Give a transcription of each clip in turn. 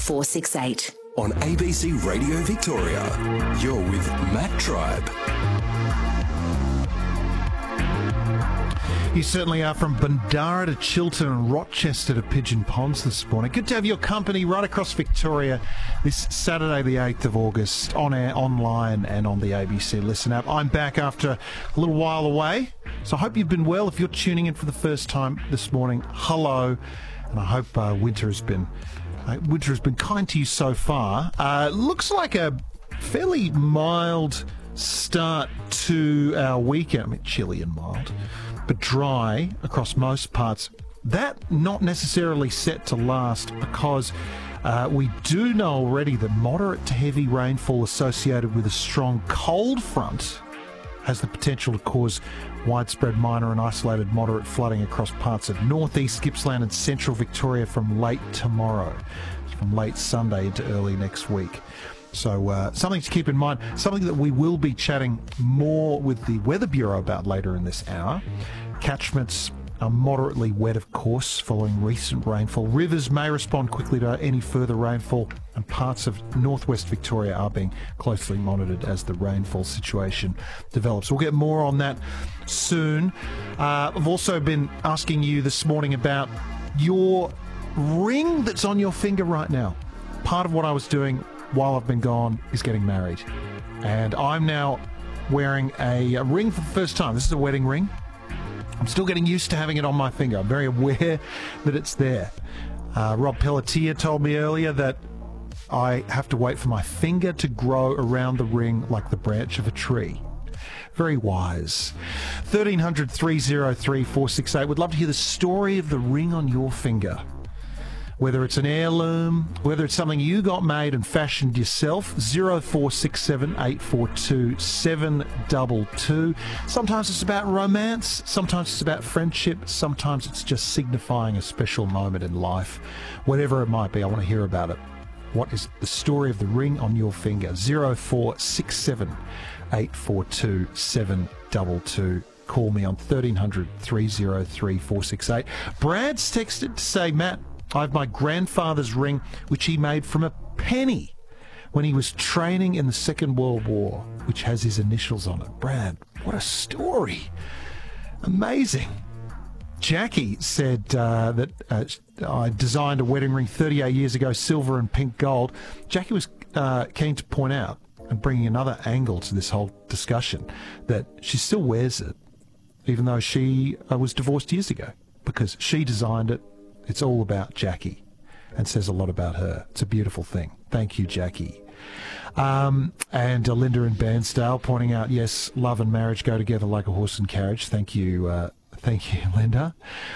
0468. On ABC Radio Victoria, you're with Matt Tribe. You certainly are, from Bundara to Chiltern and Rochester to Pigeon Ponds this morning. Good to have your company right across Victoria this Saturday the 8th of August, on air, online and on the ABC Listen app. I'm back after a little while away, so I hope you've been well. If you're tuning in for the first time this morning, hello, and I hope winter has been kind to you so far. Looks like a fairly mild start to our weekend. I mean, chilly and mild, but dry across most parts. That not necessarily set to last, because we do know already that moderate to heavy rainfall associated with a strong cold front has the potential to cause widespread minor and isolated moderate flooding across parts of northeast Gippsland and central Victoria from late tomorrow, from late Sunday into early next week. So something to keep in mind, something that we will be chatting more with the Weather Bureau about later in this hour. Catchments are moderately wet, of course, following recent rainfall. Rivers may respond quickly to any further rainfall, and parts of northwest Victoria are being closely monitored as the rainfall situation develops. We'll get more on that soon. I've also been asking you this morning about your ring that's on your finger right now. Part of what I was doing while I've been gone is getting married, and I'm now wearing a ring for the first time. This is a wedding ring. I'm still getting used to having it on my finger. I'm very aware that it's there. Rob Pelletier told me earlier that I have to wait for my finger to grow around the ring like the branch of a tree. Very wise. 1300 303 468. Would love to hear the story of the ring on your finger. Whether it's an heirloom, whether it's something you got made and fashioned yourself. 0467 842 722. Sometimes it's about romance, sometimes it's about friendship, sometimes it's just signifying a special moment in life. Whatever it might be, I want to hear about it. What is the story of the ring on your finger? 0467 842 722. Call me on 1300 303 468. Brad's texted to say, Matt, I have my grandfather's ring, which he made from a penny when he was training in the Second World War, which has his initials on it. Brad, what a story. Amazing. Jackie said that I designed a wedding ring 38 years ago, silver and pink gold. Jackie was keen to point out, and bringing another angle to this whole discussion, that she still wears it, even though she was divorced years ago, because she designed it. It's all about Jackie and says a lot about her. It's a beautiful thing. Thank you, Jackie. And Linda in Bairnsdale pointing out, yes, love and marriage go together like a horse and carriage. Thank you, Linda.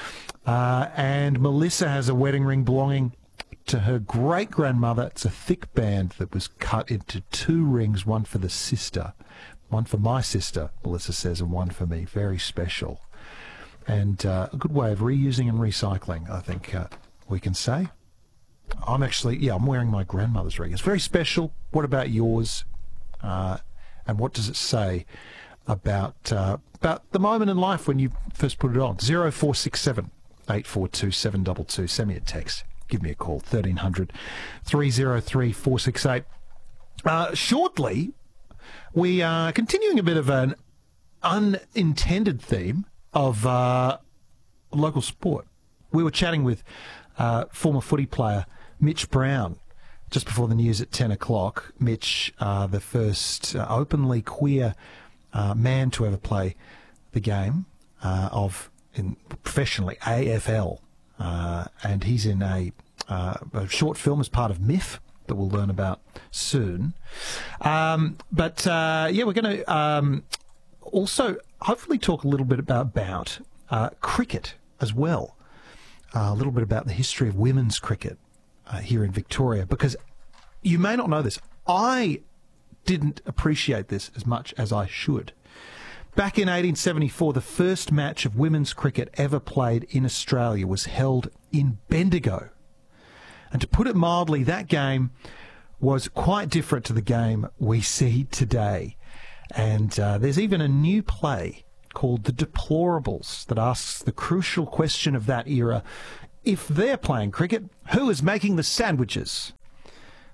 And Melissa has a wedding ring belonging to her great-grandmother. It's a thick band that was cut into two rings, one for the sister, one for my sister, Melissa says, and one for me. Very special. And a good way of reusing and recycling, I think we can say. I'm wearing my grandmother's ring. It's very special. What about yours? And what does it say about the moment in life when you first put it on? 0467 842 722. Send me a text. Give me a call. 1300 303 468. Shortly, we are continuing a bit of an unintended theme of local sport. We were chatting with former footy player Mitch Brown just before the news at 10 o'clock. Mitch, the first openly queer man to ever play the game professionally, AFL. And he's in a short film as part of MIF that we'll learn about soon. We're going to also hopefully talk a little bit about cricket as well. A little bit about the history of women's cricket here in Victoria, because you may not know this. I didn't appreciate this as much as I should. Back in 1874, the first match of women's cricket ever played in Australia was held in Bendigo. And to put it mildly, that game was quite different to the game we see today. And there's even a new play called The Deplorables that asks the crucial question of that era: if they're playing cricket, who is making the sandwiches?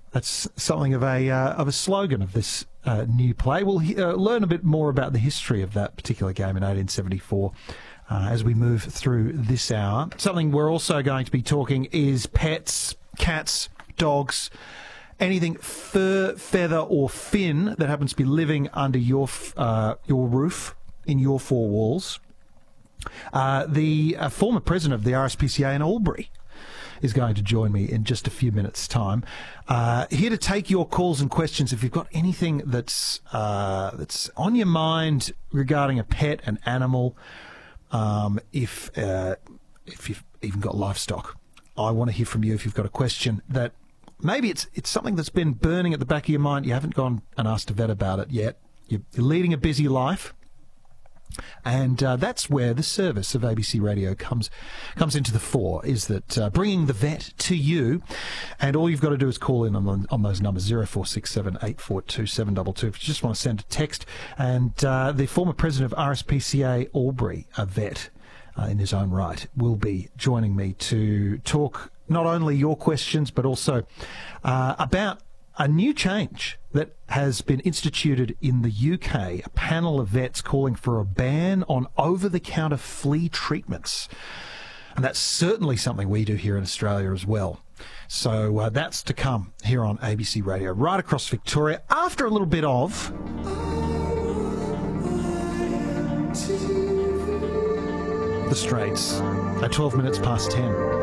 That's something of a slogan of this new play. We'll learn a bit more about the history of that particular game in 1874 as we move through this hour. Something we're also going to be talking is pets, cats, dogs, anything fur, feather or fin that happens to be living under your roof, in your four walls. The former president of the RSPCA in Albury is going to join me in just a few minutes' time. Here to take your calls and questions if you've got anything that's on your mind regarding a pet, an animal, if you've even got livestock. I want to hear from you if you've got a question that maybe it's something that's been burning at the back of your mind. You haven't gone and asked a vet about it yet. You're leading a busy life. And that's where the service of ABC Radio comes into the fore, is that bringing the vet to you. And all you've got to do is call in on those numbers, 0467 842 722, if you just want to send a text. And the former president of RSPCA Albury, a vet in his own right, will be joining me to talk not only your questions, but also about a new change that has been instituted in the UK, a panel of vets calling for a ban on over-the-counter flea treatments. And that's certainly something we do here in Australia as well. So that's to come here on ABC Radio, right across Victoria, after a little bit of The Straits at 12 minutes past 10.